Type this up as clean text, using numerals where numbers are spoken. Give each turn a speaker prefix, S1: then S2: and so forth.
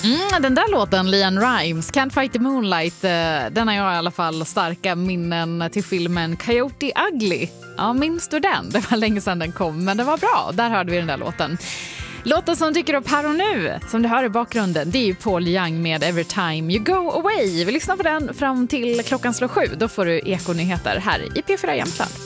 S1: Den där låten, LeAnn Rimes, Can't Fight the Moonlight, den har jag i alla fall starka minnen till filmen Coyote Ugly. Ja, minns du den? Det var länge sedan den kom, men det var bra. Där hörde vi den där låten. Låten som dyker upp här och nu, som du hör i bakgrunden, det är ju Paul Young med Every Time You Go Away. Vi lyssnar på den fram till klockan slår 7. Då får du Ekonyheter här i P4 Jämtland.